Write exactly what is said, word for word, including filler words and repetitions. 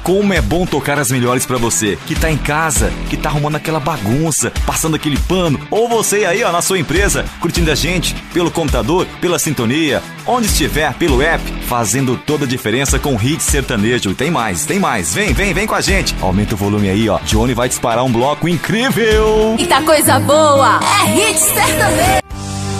como é bom tocar as melhores pra você, que tá em casa, que tá arrumando aquela bagunça, passando aquele pano, ou você aí, ó, na sua empresa, curtindo a gente pelo computador, pela sintonia, onde estiver, pelo app, fazendo toda a diferença com hit sertanejo. Tem mais, tem mais. Vem, vem, vem com a gente. Aumenta o volume aí, ó. Johnny vai disparar um bloco incrível. E tá coisa boa, é hit sertanejo.